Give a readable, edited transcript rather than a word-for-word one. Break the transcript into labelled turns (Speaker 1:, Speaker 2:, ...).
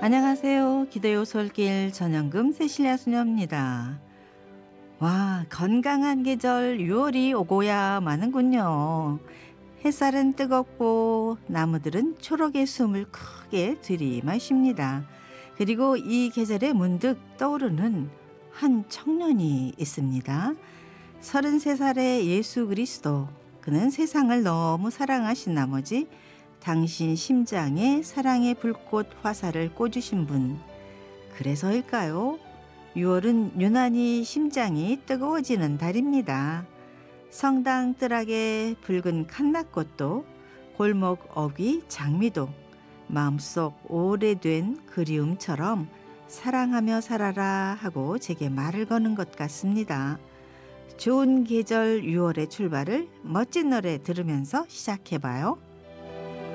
Speaker 1: 안녕하세요. 기도요 솔길 전영금 세실야 수녀입니다. 와, 건강한 계절 6월이 오고야 마는군요. 햇살은 뜨겁고 나무들은 초록의 숨을 크게 들이마십니다. 그리고 이 계절에 문득 떠오르는 한 청년이 있습니다. 33살의 예수 그리스도. 그는 세상을 너무 사랑하신 나머지 당신 심장에 사랑의 불꽃 화살을 꽂으신 분. 그래서일까요? 6월은 유난히 심장이 뜨거워지는 달입니다. 성당 뜰악의 붉은 칸나꽃도, 골목 어귀 장미도 마음속 오래된 그리움처럼 사랑하며 살아라 하고 제게 말을 거는 것 같습니다. 좋은 계절 6월의 출발을 멋진 노래 들으면서 시작해봐요.